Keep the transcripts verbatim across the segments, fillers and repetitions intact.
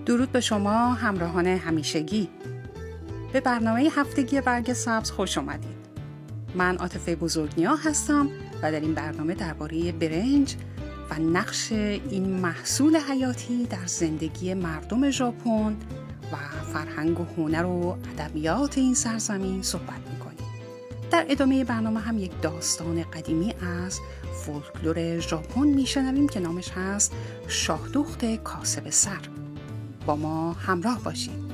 درود به شما همراهان همیشگی. به برنامه هفتگی برگ سبز خوش آمدید. من عاطفه بزرگنیا هستم و در این برنامه درباره برنج و نقش این محصول حیاتی در زندگی مردم ژاپن و فرهنگ و هنر و ادبیات این سرزمین صحبت می‌کنیم. در ادامه برنامه هم یک داستان قدیمی از فولکلور ژاپن میشنویم که نامش هست شاهدخت کاسب سر. با ما همراه باشید.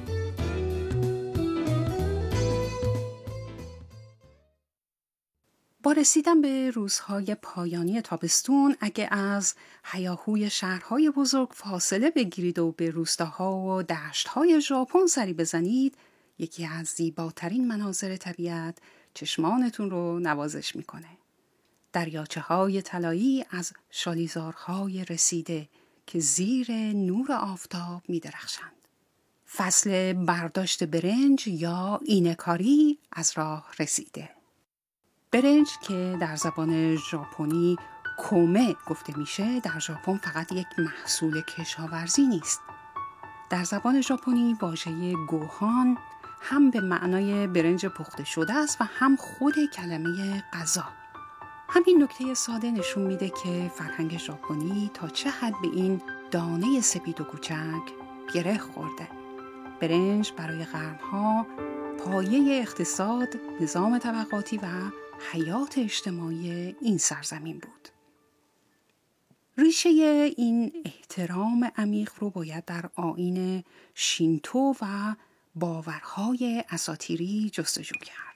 با رسیدن به روزهای پایانی تابستون، اگه از هیاهوی شهرهای بزرگ فاصله بگیرید و به روستاها و دشتهای ژاپن سری بزنید، یکی از زیباترین مناظر طبیعت چشمانتون رو نوازش میکنه. دریاچه های طلایی از شالیزارهای رسیده که زیر نور آفتاب می درخشند. فصل برداشت برنج یا اینه‌کاری از راه رسیده. برنج که در زبان ژاپنی کومه گفته میشه، در ژاپن فقط یک محصول کشاورزی نیست. در زبان ژاپنی واژه گوهان هم به معنای برنج پخته شده است و هم خود کلمه غذا. همین نکته ساده نشون میده که فرهنگ ژاپنی تا چه حد به این دانه سپید و کوچک گره خورده. برنج برای قرنها پایه اقتصاد، نظام طبقاتی و حیات اجتماعی این سرزمین بود. ریشه این احترام عمیق رو باید در آیین شینتو و باورهای اساطیری جستجو کرد.